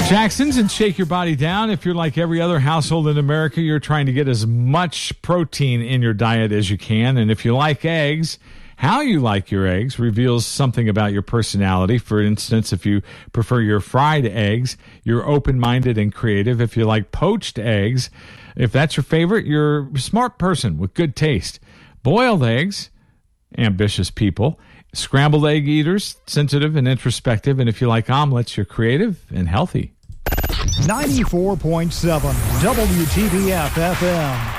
Jackson's and Shake Your Body Down. If you're like every other household in America, you're trying to get as much protein in your diet as you can. And if you like eggs, how you like your eggs reveals something about your personality. For instance, if you prefer your fried eggs, you're open-minded and creative. If you like poached eggs, if that's your favorite, you're a smart person with good taste. Boiled eggs, ambitious people. Scrambled egg eaters, sensitive and introspective. And if you like omelets, you're creative and healthy. 94.7 WTBF FM.